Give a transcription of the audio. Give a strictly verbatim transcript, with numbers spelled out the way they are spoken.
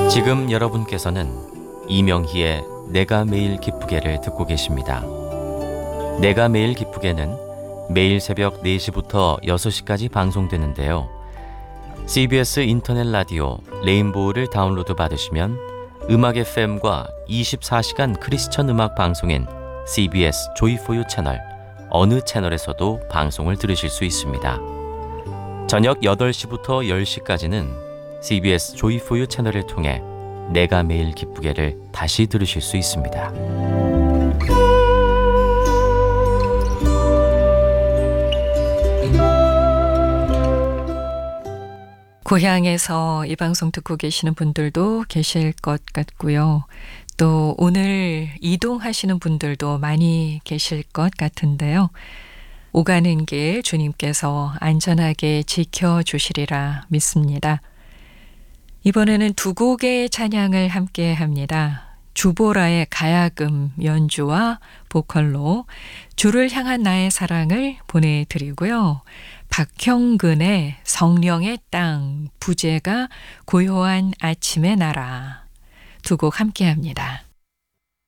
지금 여러분께서는 이명희의 내가 매일 기쁘게를 듣고 계십니다. 내가 매일 기쁘게는 매일 새벽 네 시부터 여섯 시까지 방송되는데요. 씨비에스 인터넷 라디오 레인보우를 다운로드 받으시면 음악 에프엠과 이십사 시간 크리스천 음악 방송인 씨비에스 조이포유 채널 어느 채널에서도 방송을 들으실 수 있습니다. 저녁 여덟 시부터 열 시까지는 씨비에스 조이포유 채널을 통해 내가 매일 기쁘게를 다시 들으실 수 있습니다. 고향에서 이 방송 듣고 계시는 분들도 계실 것 같고요. 또 오늘 이동하시는 분들도 많이 계실 것 같은데요. 오가는 길 주님께서 안전하게 지켜주시리라 믿습니다. 이번에는 두 곡의 찬양을 함께 합니다. 주보라의 가야금 연주와 보컬로 주를 향한 나의 사랑을 보내드리고요. 박형근의 성령의 땅, 부제가 고요한 아침의 나라 두 곡 함께 합니다.